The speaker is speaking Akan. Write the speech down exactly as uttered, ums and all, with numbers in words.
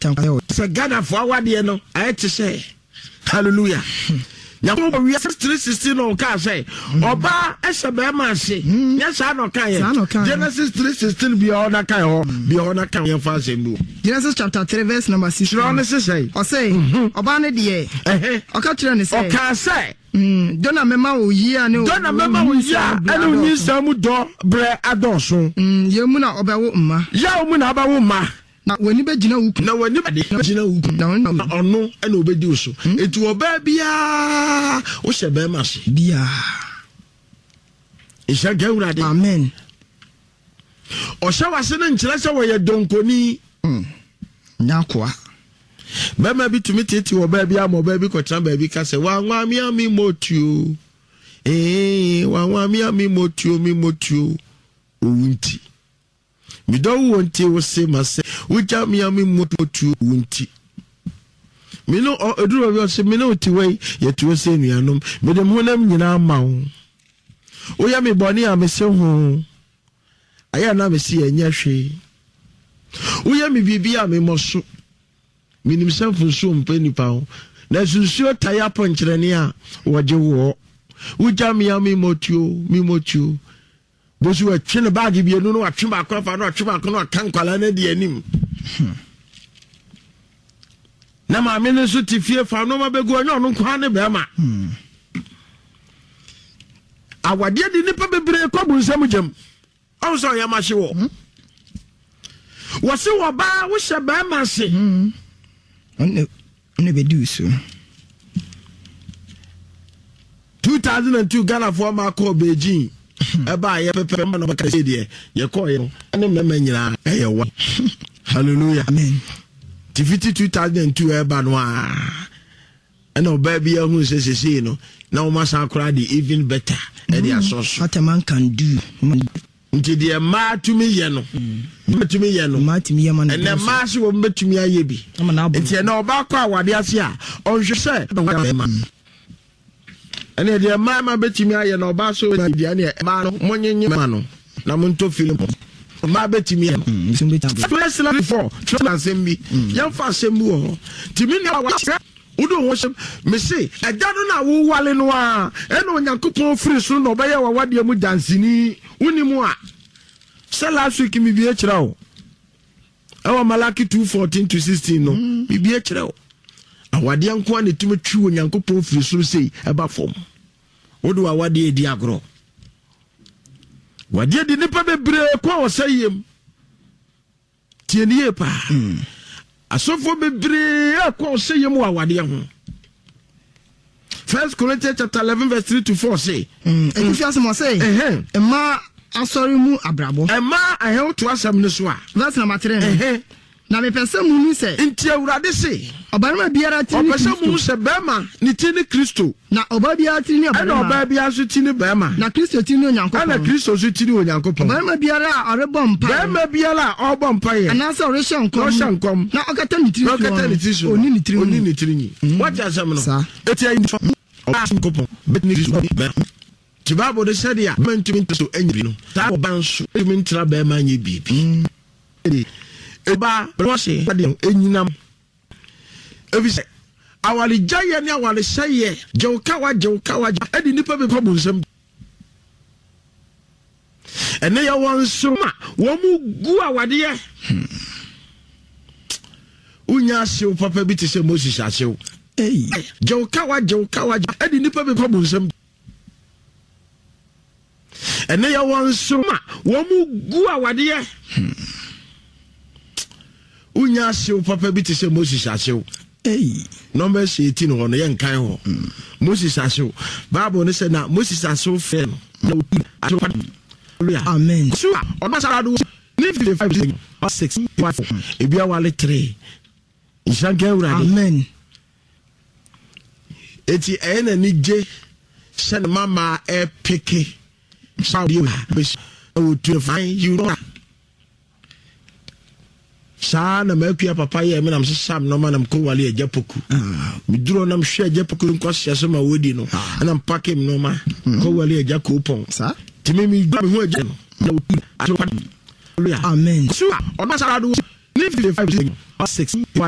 Se Ghana for awade no I to say hallelujah. Yakobo we three sixteen no ka say oba ehye be ma hye nya sa no kan ye Genesis three sixteen bi o na kan ho bi o na kan ye fa asem. Genesis chapter three verse number six. Shiro ne say o say oba ne de eh o ka kire ne say o ka say mm dona mema wo yi ane dona mema wo yi ane wo ni samu do bre adonso mm ye mu na oba wo mma ya mu na aba wo mma na wani be gina wuku na wani be gina wuku na ono ene obedi uso etu oba bia wo hye be ma se bia isha gawrade amen o hye wase ne nkyere se wo ye donkoni mm nyakwa bema bi tumi tete wo ba bia mo ba bi ko tran ba bi ka se wa nwa mi ami motuo eh wa nwa mi ami motuo mi motuo owunti mi do wonti wo se ma se wuja mi ami motuo owunti mi no eduro bi o se mi no ti wei ye tuo se nuanom me dem honam nyina ma wo o ya mi boni a me se ho aya na me se enya hwe o ya mi bibia me moso minim sanfu so mpani pa na sunsuo taya ponkyerene a woje wo wuja mi ami motuo mi motuo bosu atwe ne bag bi enu no atwe ba kwa fa no atwe ba kwa no kan kwala na di anim na ma me ne so tifie fa no ma begu onyo no kwa ne be ma awade di nipa bebre kwa bu nsam jam awu so ya ma hye wo wo se wo ba wo hye ba ma se on ne be do so two thousand two Ghana for ma call Beijing eba ye pepe ma no ba kase de ye call ye ene mema nyina e ye wa hallelujah amen tifiti two thousand two eba no a ene oba bia hu se se se no na o ma sa akra de even better e dey asoso what a man can do nti de ma tumi ye no metumi ye no ma tumi ye ma na ene ma se wo metumi aye bi nti na oba kwa awade ase a onhwe se ma ene de ma ma betumi aye na oba so bia ne ma no monyenye ma no na monto film ma betumi ye no first level before try assembly yan fa assembly ho timi na wa udo ho se me se ada no na wo wale no a ene onyankopon free so no oba ye wa wade mu dansini woni mu a se last week mi bi e kira o ewa Malaki two fourteen to sixteen no mi bi e kira o awade anko an tumi twi onyankopon free so sei eba fom wodo awade e di agro wade di nipa bebre kwa osayem tienie pa asofo bebre kwa osayem wa awade ho First Corinthians chapter eleven verse three to four say mm e fi asemo say eh eh ma asori mu abrabo e ma ahew to asem ne so a verse number three eh na me pese mu nu se nti awurade se obarima biara ti ni Kristo o pese mu se bema ni ti ni Kristo na oba biara ti ni obarima na oba biara so ti ni bema na Kristo ti ni onyankopon na Kristo so ti ni onyankopon obarima biara a orebo mpa bema biara a obo mpa ye ana se ore shankom no shankom na okata ni tiri no okata ni tiri oni ni tiri oni ni tiri ni what is am no eti ayi onyankopon bet ni Kristo bema ti Bible de said ya mentumi to enyi no ta oban so mentumi tra bema nye bibi eba rose ade enyinam evise awali jaye ni awali seye jewkawa jewkawa edi nipa be problem nsem ene ya wonsoma wo mu gu awade ye unya sew papa bi te se Moses asew eh jewkawa jewkawa edi nipa be problem nsem ene ya wonsoma wo mu gu awade ye unya sew papa bi te se Moses asew eh number eighteen ho no yen kan ho Moses asew Bible ne say na Moses asew fe no amen so on masara do ni fifty-five six five e bia wale three ishanke urade amen eti ena ni je sen mama e peke saudi o to find you know sa na makuya papa ye me nam sesam no manam ko wale ajapoku mi duro nam hwe ajapoku nko hye ma wodi no na mpake mi no ma ko wale ajako pon sa timi mi gba mi ho aja no amen so on masara do ni fifty-five six